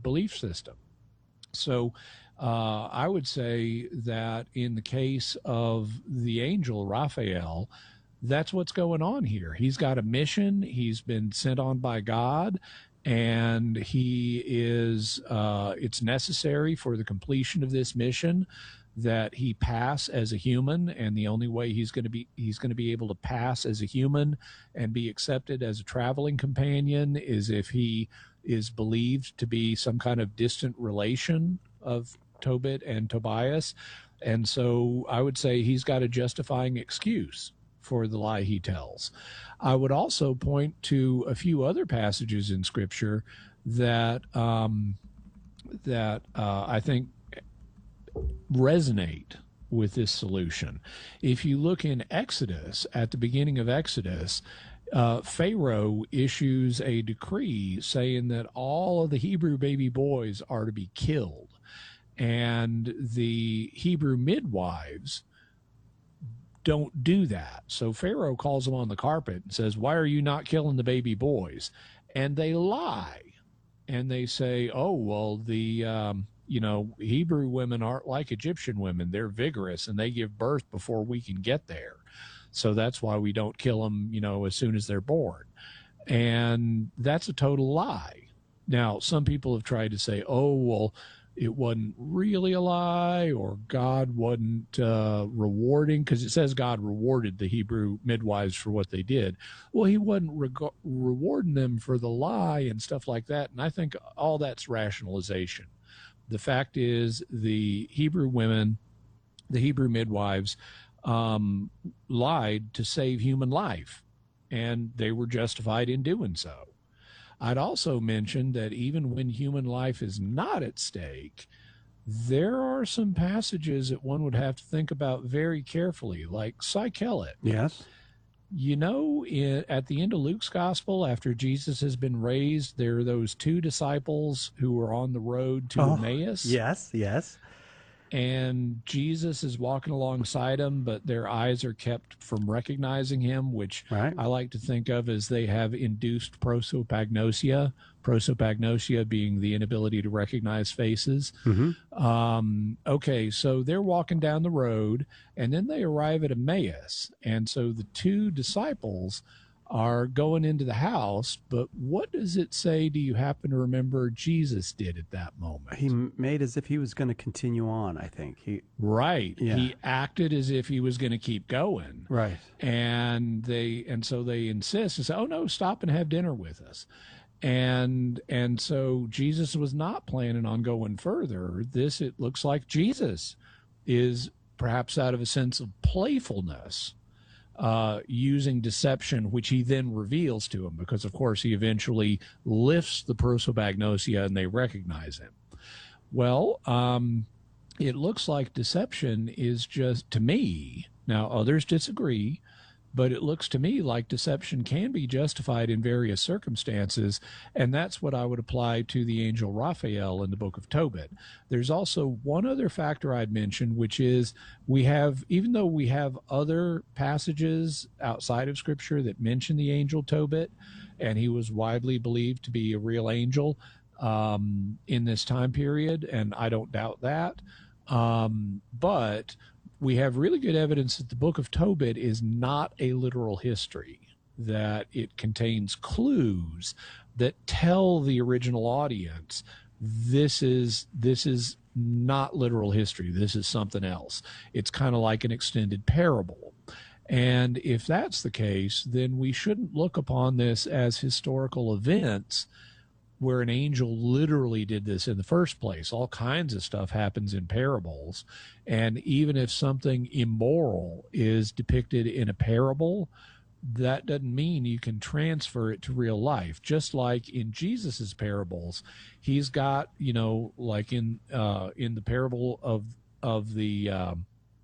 belief system. So I would say that in the case of the angel Raphael, that's what's going on here. He's got a mission. He's been sent on by God, and he is, it's necessary for the completion of this mission that he pass as a human. And the only way he's going to be able to pass as a human and be accepted as a traveling companion is if he is believed to be some kind of distant relation of Tobit and Tobias. And so I would say he's got a justifying excuse for the lie he tells. I would also point to a few other passages in Scripture that I think resonate with this solution. If you look in Exodus, at the beginning of Exodus, Pharaoh issues a decree saying that all of the Hebrew baby boys are to be killed. And the Hebrew midwives don't do that. So Pharaoh calls them on the carpet and says, "Why are you not killing the baby boys?" And they lie. And they say, "Oh, well, the Hebrew women aren't like Egyptian women. They're vigorous and they give birth before we can get there. So that's why we don't kill them, as soon as they're born." And that's a total lie. Now, some people have tried to say, "Oh, well, it wasn't really a lie," or God wasn't rewarding, because it says God rewarded the Hebrew midwives for what they did. Well, he wasn't rewarding them for the lie and stuff like that. And I think all that's rationalization. The fact is, the Hebrew women, the Hebrew midwives, lied to save human life, and they were justified in doing so. I'd also mention that even when human life is not at stake, there are some passages that one would have to think about very carefully, like Psychelet. Yes. At the end of Luke's gospel, after Jesus has been raised, there are those two disciples who are on the road to Emmaus. Yes, yes. And Jesus is walking alongside them, but their eyes are kept from recognizing him, which Right. I like to think of as they have induced prosopagnosia, prosopagnosia being the inability to recognize faces. Mm-hmm. Okay, so they're walking down the road, and then they arrive at Emmaus. And so the two disciples are going into the house, but what does it say, do you happen to remember, Jesus did at that moment? He made as if he was going to continue on, I think. Right. Yeah. He acted as if he was going to keep going. Right. And so they insist and say, "Oh no, stop and have dinner with us." And so Jesus was not planning on going further. It looks like Jesus is, perhaps out of a sense of playfulness, using deception, which he then reveals to him, because of course he eventually lifts the prosopagnosia and they recognize him. Well, it looks like deception is just, to me, now others disagree, but it looks to me like deception can be justified in various circumstances, and that's what I would apply to the angel Raphael in the book of Tobit. There's also one other factor I'd mention, which is even though we have other passages outside of Scripture that mention the angel Tobit, and he was widely believed to be a real angel in this time period, and I don't doubt that, but we have really good evidence that the book of Tobit is not a literal history, that it contains clues that tell the original audience this is not literal history. This is something else. It's kind of like an extended parable. And if that's the case, then we shouldn't look upon this as historical events where an angel literally did this in the first place. All kinds of stuff happens in parables. And even if something immoral is depicted in a parable, that doesn't mean you can transfer it to real life. Just like in Jesus's parables, he's got, like in the parable of the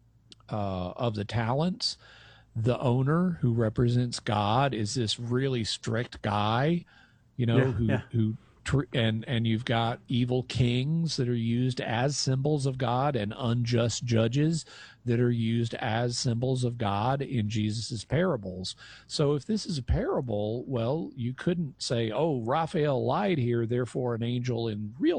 talents, the owner, who represents God, is this really strict guy, who and you've got evil kings that are used as symbols of God, and unjust judges that are used as symbols of God in Jesus's parables. So if this is a parable, well, you couldn't say, "Oh, Raphael lied here, therefore an angel in real